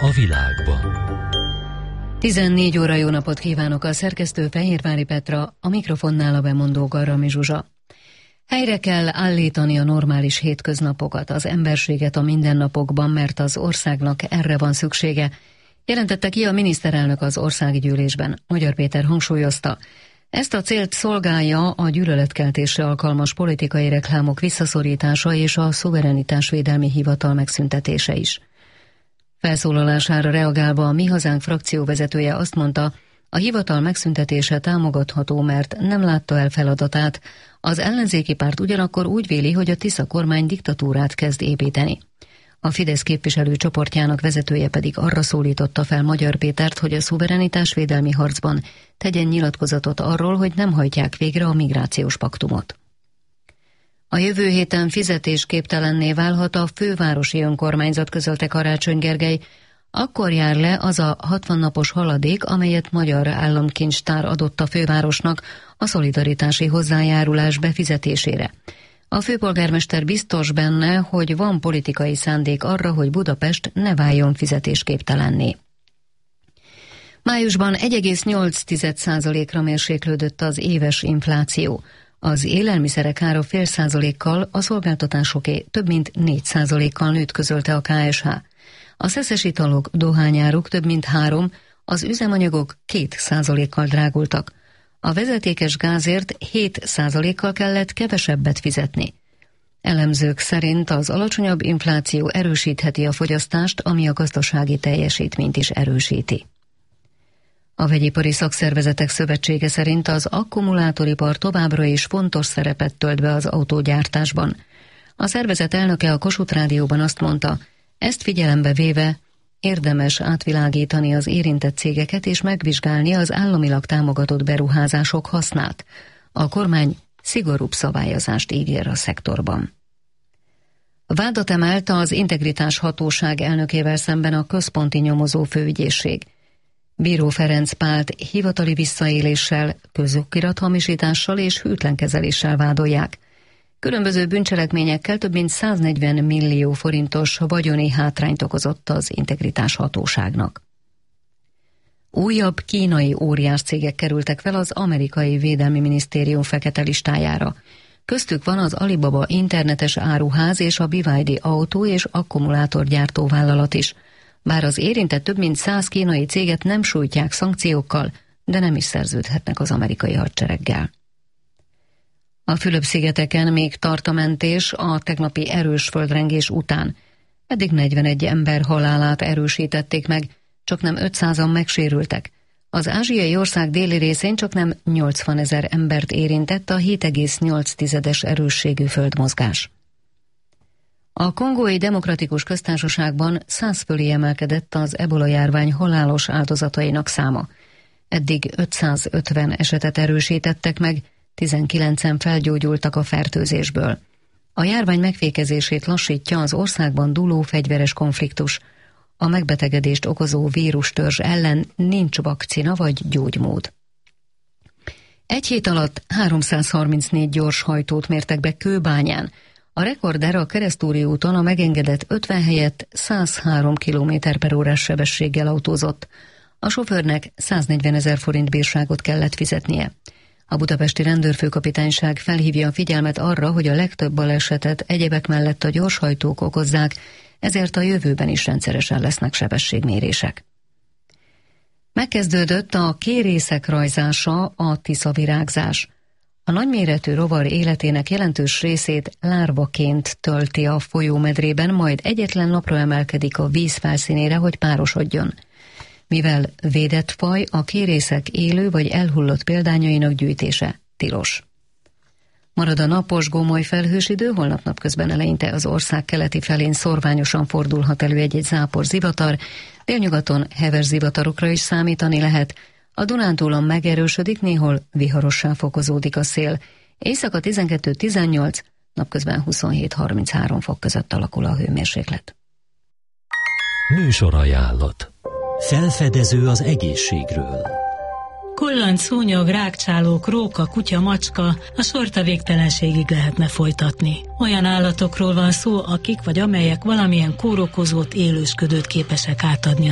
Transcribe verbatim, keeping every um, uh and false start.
a világban. tizennégy óra, jó napot kívánok, a szerkesztő Fehérvári Petra, a mikrofonnál a bemondó Garami Zsuzsa. Helyre kell állítani a normális hétköznapokat, az emberséget a mindennapokban, mert az országnak erre van szüksége, jelentette ki a miniszterelnök az országgyűlésben. Magyar Péter hangsúlyozta, ezt a célt szolgálja a gyűlöletkeltésre alkalmas politikai reklámok visszaszorítása és a szuverenitásvédelmi hivatal megszüntetése is. Felszólalására reagálva a Mi Hazánk frakcióvezetője azt mondta, a hivatal megszüntetése támogatható, mert nem látta el feladatát, az ellenzéki párt ugyanakkor úgy véli, hogy a Tisza kormány diktatúrát kezd építeni. A Fidesz képviselő csoportjának vezetője pedig arra szólította fel Magyar Pétert, hogy a szuverenitásvédelmi harcban tegyen nyilatkozatot arról, hogy nem hajtják végre a migrációs paktumot. A jövő héten fizetésképtelenné válhat a fővárosi önkormányzat, közölte Karácsony Gergely. Akkor jár le az a hatvan napos haladék, amelyet Magyar Államkincstár adott a fővárosnak a szolidaritási hozzájárulás befizetésére. A főpolgármester biztos benne, hogy van politikai szándék arra, hogy Budapest ne váljon fizetésképtelenné. Májusban egy egész nyolc százalékra mérséklődött az éves infláció. Az élelmiszerek ára fél százalékkal, a szolgáltatásoké több mint négy százalékkal nőtt, közölte a ká es há. A szeszes italok, dohányáruk több mint három, az üzemanyagok két százalékkal drágultak. A vezetékes gázért hét százalékkal kellett kevesebbet fizetni. Elemzők szerint az alacsonyabb infláció erősítheti a fogyasztást, ami a gazdasági teljesítményt is erősíti. A Vegyipari Szakszervezetek Szövetsége szerint az akkumulátoripar továbbra is fontos szerepet tölt be az autógyártásban. A szervezet elnöke a Kossuth Rádióban azt mondta, ezt figyelembe véve érdemes átvilágítani az érintett cégeket és megvizsgálni az államilag támogatott beruházások hasznát. A kormány szigorúbb szabályozást ígér a szektorban. Vádat emelt az Integritás Hatóság elnökével szemben a Központi Nyomozó Főügyészség. Bíró Ferenc Pált hivatali visszaéléssel, közokirathamisítással és hűtlenkezeléssel vádolják. Különböző bűncselekményekkel több mint száznegyven millió forintos vagyoni hátrányt okozott az Integritás Hatóságnak. Újabb kínai óriás cégek kerültek fel az amerikai Védelmi Minisztérium fekete listájára. Köztük van az Alibaba internetes áruház és a bé vé dé autó- és akkumulátorgyártó vállalat is. Bár az érintett több mint száz kínai céget nem sújtják szankciókkal, de nem is szerződhetnek az amerikai hadsereggel. A Fülöp-szigeteken még tart a mentés a tegnapi erős földrengés után. Eddig negyvenegy ember halálát erősítették meg, csaknem ötszázan megsérültek. Az ázsiai ország déli részén csaknem nyolcvanezer embert érintett a hét egész nyolc tizedes erősségű földmozgás. A Kongói Demokratikus Köztársaságban száz fölé emelkedett az ebola járvány halálos áldozatainak száma. Eddig ötszázötven esetet erősítettek meg, tizenkilencen felgyógyultak a fertőzésből. A járvány megfékezését lassítja az országban dúló fegyveres konfliktus. A megbetegedést okozó vírustörzs ellen nincs vakcina vagy gyógymód. Egy hét alatt háromszázharmincnégy gyorshajtót mértek be Kőbányán. A rekorder a Keresztúri úton a megengedett ötven helyett száz három kilométer per órás sebességgel autózott. A sofőrnek száznegyvenezer forint bírságot kellett fizetnie. A budapesti rendőrfőkapitányság felhívja a figyelmet arra, hogy a legtöbb balesetet egyebek mellett a gyorshajtók okozzák, ezért a jövőben is rendszeresen lesznek sebességmérések. Megkezdődött a kérészek rajzása, a tiszavirágzás. A nagyméretű rovar életének jelentős részét lárvaként tölti a folyómedrében, majd egyetlen napra emelkedik a víz felszínére, hogy párosodjon. Mivel védett faj, a kérészek élő vagy elhullott példányainak gyűjtése tilos. Marad a napos, gomoly felhős idő, holnap napközben eleinte az ország keleti felén szorványosan fordulhat elő egy-egy zápor zivatar, délnyugaton heves zivatarokra is számítani lehet, a Dunántúlon megerősödik, néhol viharossá fokozódik a szél, éjszaka tizenkettő tizennyolc, napközben huszonhét harminchárom fok között alakul a hőmérséklet. Műsorajánlat. Felfedező az egészségről. Kollanc, szúnyog, rágcsálók, róka, kutya, macska, a sort a végtelenségig lehetne folytatni. Olyan állatokról van szó, akik vagy amelyek valamilyen kórokozót, élősködőt képesek átadni